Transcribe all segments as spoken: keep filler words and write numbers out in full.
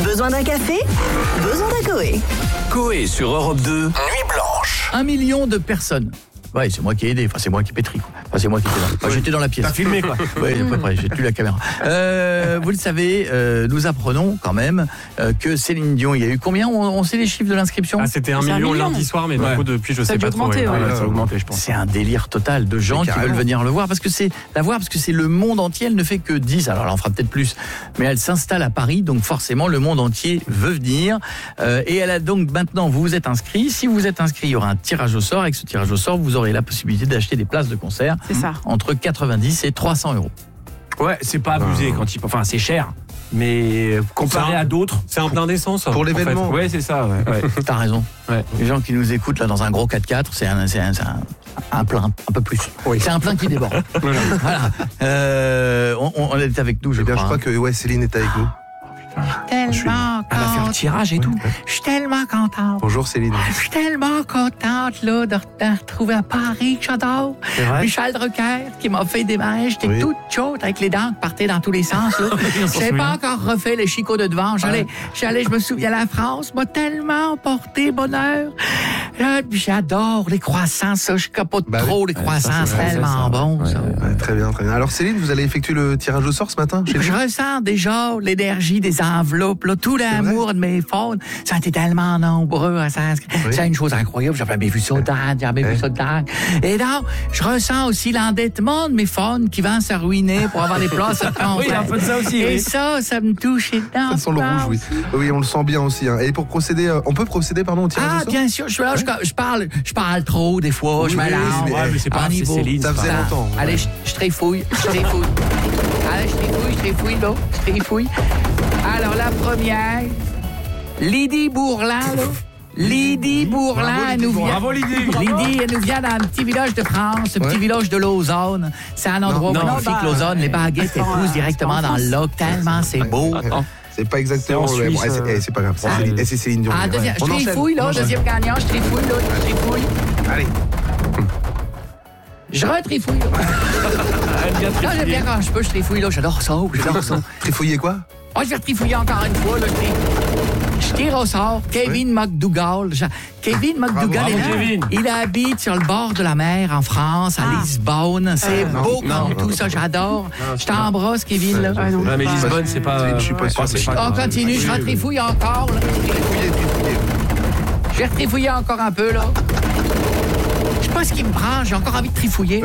Besoin d'un café? Besoin d'un Coé. Coé sur Europe deux, Nuit Blanche. Un million de personnes. Ouais, c'est moi qui ai aidé, enfin c'est moi qui pétris quoi. Enfin c'est moi qui étais là. Enfin, j'étais dans la pièce. T'as filmé quoi. Oui, à peu près, j'ai tenu la caméra. Euh, vous le savez, euh, nous apprenons quand même euh, que Céline Dion, il y a eu combien on, on sait les chiffres de l'inscription? Ah, c'était un C'est un million million. lundi soir, mais Ouais. du coup depuis je Ça a sais dû pas trop. augmenter, ouais. Ouais, ça a augmenté je pense. C'est un délire total de gens qui carrément. veulent venir le voir parce que c'est la voir parce que c'est le monde entier. Elle ne fait que dix. Alors elle en fera peut-être plus, mais elle s'installe à Paris, donc forcément le monde entier veut venir. Euh, et elle a donc maintenant, vous vous êtes inscrit. Si vous êtes inscrit, il y aura un tirage au sort. Avec ce tirage au sort, vous aurez la possibilité d'acheter des places de concert C'est ça. entre quatre-vingt-dix et trois cents euros. Ouais, c'est pas abusé quand il... Enfin, c'est cher. Mais comparé C'est un- à d'autres... C'est un plein d'essence. Pour en l'événement. fait. Ouais, c'est ça, ouais. ouais. T'as raison. Ouais. Les gens qui nous écoutent là dans un gros quatre-quatre, c'est un, c'est un, c'est un, un plein, un peu plus. Oui. C'est un plein qui déborde. Voilà. Euh, on, on- on est avec nous, je Eh bien, je crois. crois que ouais, Céline est avec nous. Tellement Elle va faire le tirage et tout. Je suis tellement contente. Bonjour Céline. Je suis tellement contente là, de de retrouver à Paris que j'adore. C'est vrai? Michel Drucker qui m'a fait démarrer. J'étais Oui. toute chaude avec les dents qui partaient dans tous les sens. Là. s'en J'avais pas souvient. encore refait les chicots de devant. J'allais, j'allais, je me souviens, la France m'a tellement porté bonheur. Là, puis j'adore les croissants, ça. Je capote Bah trop oui. les croissants. ça, c'est C'est vrai, tellement ça, ça. bon, Ouais, ça. Ouais, très bien, très bien. Alors Céline, vous allez effectuer le tirage au sort ce matin chez Je vous? ressens déjà l'énergie des enveloppes, là, tout l'amour de mes fans. Ça a été tellement nombreux à s'inscrire. Oui. C'est une chose incroyable. J'avais jamais vu ça au dingue, j'avais jamais vu Ouais. ça de dingue. Et donc, je ressens aussi l'endettement de mes fans qui vont se ruiner pour avoir des places à concert. Oui, il y a un peu de ça aussi, Et oui. ça, ça me touche dedans. Ça sent le rouge, oui. Oui, on le sent bien aussi. Hein. Et pour procéder, euh, on peut procéder, pardon, au tirage Ah, au sort? bien sûr, je suis là, je, je parle, je parle trop des fois, Oui, je me oui, lance. mais- Ouais, mais c'est pas En grave, c'est niveau. Céline. Ça c'est faisait pas- longtemps. Allez, je, je trifouille, je trifouille. Allez, je trifouille, je trifouille, là, je trifouille. Alors, la première, Lydie Bourlan, là. Lydie Bourlan, elle nous vient... Bravo Lydie. Lydie, elle nous vient d'un petit village de France, un Ouais. petit village de Lausanne. C'est un endroit Non, non, magnifique, bah, Lausanne. Les baguettes, elles pas- poussent c'est directement pas en dans le France. lac, tellement c'est beau. C'est pas exactement. C'est en ouais, bon, Suisse, eh, c'est euh, eh, c'est pas grave. C'est Ah. Céline, eh, c'est Céline Dion. Ah, Ouais. deuxième, je On enchaîne, trifouille, on là, enchaîne. deuxième gagnant, je trifouille, là, je trifouille. Allez. Je retrifouille, là. Là, j'aime bien quand je peux, je trifouille, là, j'adore ça, j'adore ça. Trifouiller quoi? Oh, je vais trifouiller encore une fois, là, je tire. Je tire au sort Kevin McDougall. Je- Kevin McDougall, Bravo, il, Kevin. il habite sur le bord de la mer en France, à Ah. Lisbonne. C'est non, beau non, comme non, tout non. ça, j'adore. Je t'embrasse, Kevin, là. Ah, non, Ouais, mais pas- Lisbonne, c'est pas... Je suis pas sûr. c'est pas On grave. continue, je retrifouille encore, là. Trifouiller, trifouiller. Je vais retrifouiller encore un peu, là. Je sais pas ce qui me prend, j'ai encore envie de trifouiller.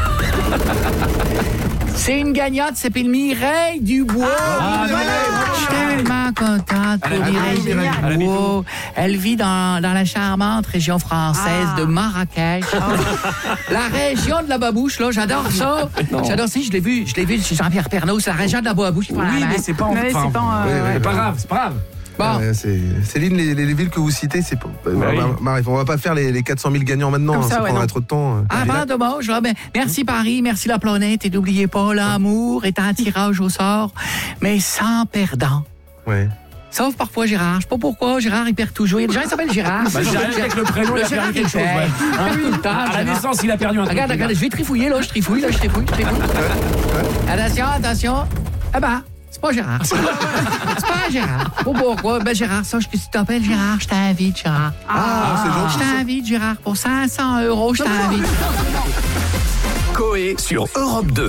C'est une gagnante, elle s'appelle Mireille Dubois. Ah, Je suis tellement contente pour Elle a- Mireille elle a- elle habite Dubois. Elle vit dans, dans la charmante région française Ah. de Marrakech. La région de la babouche, là, j'adore ça. J'adore ça, je l'ai vu, je l'ai vu chez Jean-Pierre Pernaut, c'est la région de la babouche. Oui, mais c'est pas... en- Ouais, enfin, c'est pas en- ouais, ouais, ouais. C'est pas grave, c'est pas grave. Bon. Ouais, c'est- Céline, les, les villes que vous citez, c'est pas. Bah Mar- oui. Mar- Mar- on va pas faire les, les quatre cent mille gagnants maintenant, Comme hein, ça, ça ouais, prendrait non. trop de temps. Ah, Et là- ben, dommage. là. Ben, merci Paris, merci la planète. Et n'oubliez pas, l'amour est un tirage au sort, mais sans perdant. Ouais. Sauf parfois Gérard. Je sais pas pourquoi. Gérard, il perd toujours. Il y a des gens qui s'appellent Gérard. Bah, j'ai rien avec le prénom, il a Gérard perdu quelque chose. il Ouais. perd. Hein, Tout le temps, À la Gérard. naissance, il a perdu un truc. Regarde, regarde, je vais trifouiller, là. Je trifouille, là. Je trifouille, je trifouille. Attention, attention. Ah ben, c'est pas Gérard. C'est pas Gérard. Pas pourquoi. Ben, Gérard, ça, je, si tu t'appelles Gérard, je t'invite, Gérard. Ah, c'est Je gentil. t'invite, Gérard, pour cinq cents euros, je t'invite. Coé sur Europe deux.